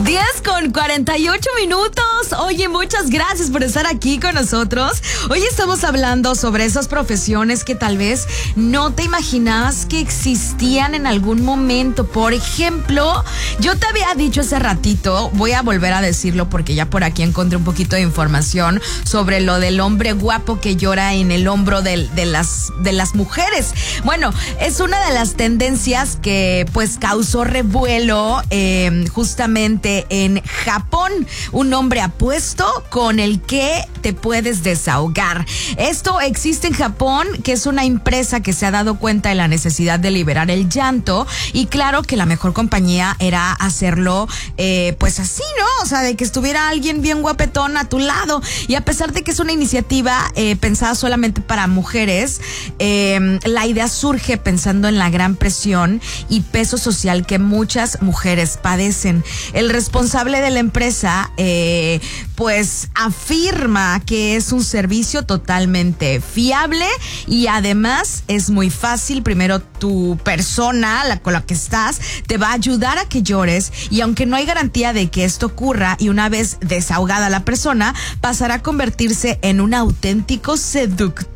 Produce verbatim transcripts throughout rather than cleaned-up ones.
diez con cuarenta y ocho minutos. Oye, muchas gracias por estar aquí con nosotros. Hoy estamos hablando sobre esas profesiones que tal vez no te imaginabas que existían en algún momento. Por ejemplo, yo te había dicho hace ratito, voy a volver a decirlo porque ya por aquí encontré un poquito de información sobre lo del hombre guapo que llora en el hombro de, de, las, de las mujeres. Bueno, es una de las tendencias que pues causó revuelo eh, justamente en Japón. Un hombre apuesto con el que te puedes desahogar. Esto existe en Japón, que es una empresa que se ha dado cuenta de la necesidad de liberar el llanto, y claro que la mejor compañía era hacerlo eh, pues así, ¿no? O sea, de que estuviera alguien bien guapetón a tu lado. Y a pesar de que es una iniciativa eh, pensada solamente para mujeres, eh, la idea surge pensando en la gran presión y peso social que muchas mujeres padecen. El responsable de la empresa eh, pues afirma que es un servicio totalmente fiable y además es muy fácil. Primero, tu persona la, con la que estás te va a ayudar a que llores, y aunque no hay garantía de que esto ocurra, y una vez desahogada la persona pasará a convertirse en un auténtico seductor.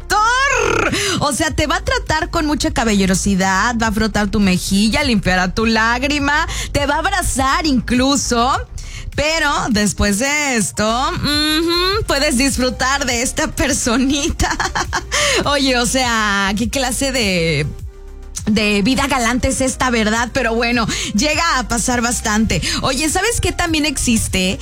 O sea, te va a tratar con mucha caballerosidad, va a frotar tu mejilla, limpiará tu lágrima, te va a abrazar incluso. Pero después de esto, uh-huh, puedes disfrutar de esta personita. Oye, o sea, ¿qué clase de... de vida galante es esta, verdad? Pero bueno, llega a pasar bastante. Oye, ¿sabes qué también existe?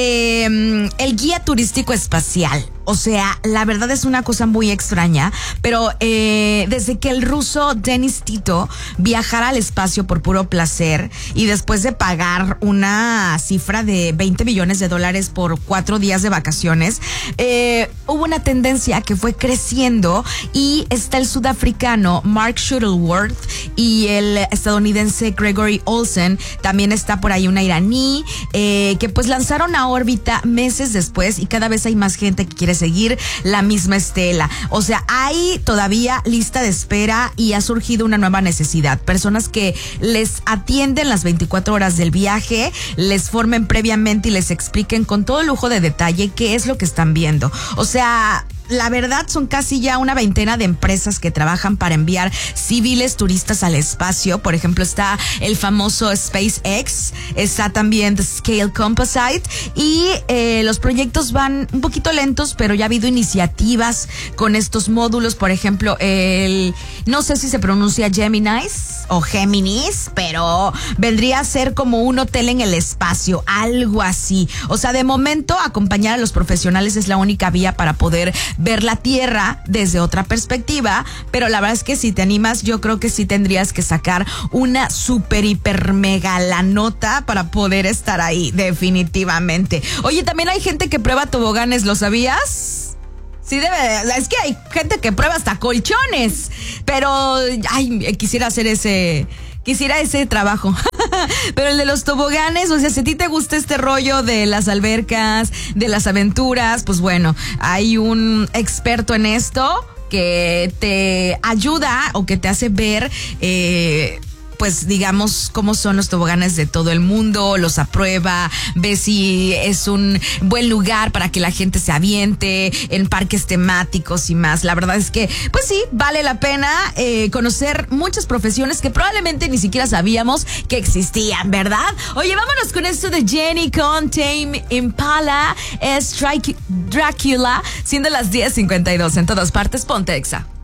Eh, el guía turístico espacial. O sea, la verdad es una cosa muy extraña, pero eh, desde que el ruso Denis Tito viajara al espacio por puro placer y después de pagar una cifra de veinte millones de dólares por cuatro días de vacaciones, eh, hubo una tendencia que fue creciendo, y está el sudafricano Mark Shuttleworth y el estadounidense Gregory Olsen. También está por ahí una iraní eh, que pues lanzaron a órbita meses después, y cada vez hay más gente que quiere seguir la misma estela. O sea, hay todavía lista de espera y ha surgido una nueva necesidad. Personas que les atienden las veinticuatro horas del viaje, les formen previamente y les expliquen con todo lujo de detalle qué es lo que están viendo. O sea, la verdad son casi ya una veintena de empresas que trabajan para enviar civiles turistas al espacio. Por ejemplo, está el famoso SpaceX, está también The Scale Composite, y eh, los proyectos van un poquito lentos, pero ya ha habido iniciativas con estos módulos. Por ejemplo, el, no sé si se pronuncia Geminis o Géminis, pero vendría a ser como un hotel en el espacio, algo así. O sea, de momento acompañar a los profesionales es la única vía para poder ver la Tierra desde otra perspectiva, pero la verdad es que si te animas, yo creo que sí tendrías que sacar una super hiper mega la nota para poder estar ahí, definitivamente. Oye, también hay gente que prueba toboganes, ¿lo sabías? Sí, debe, es que hay gente que prueba hasta colchones, pero ay, quisiera hacer ese... Quisiera ese trabajo. Pero el de los toboganes, o sea, si a ti te gusta este rollo de las albercas, de las aventuras, pues bueno, hay un experto en esto que te ayuda o que te hace ver, eh, pues digamos, cómo son los toboganes de todo el mundo, los aprueba, ve si es un buen lugar para que la gente se aviente, en parques temáticos y más. La verdad es que, pues sí, vale la pena eh, conocer muchas profesiones que probablemente ni siquiera sabíamos que existían, ¿verdad? Oye, vámonos con esto de Jenny con Tame Impala, es Drácula, siendo las diez cincuenta y dos en todas partes. Ponte Exa.